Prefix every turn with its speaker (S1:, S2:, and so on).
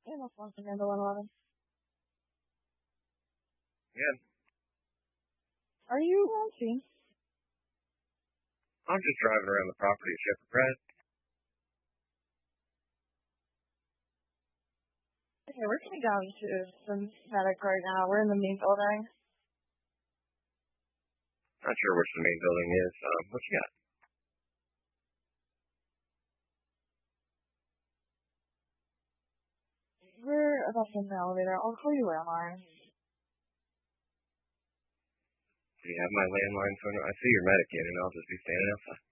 S1: Amos wants to handle 11.
S2: Yeah.
S1: Are you on scene?
S2: I'm just driving around the property at Shepherd Pratt.
S1: Okay, we're coming down to Synthetic right now. We're in the main building.
S2: Not sure which the main building is. What you got?
S1: We're about to in the elevator. I'll call you landline.
S2: Do you have my landline phone? I see your medic in, and I'll just be standing outside.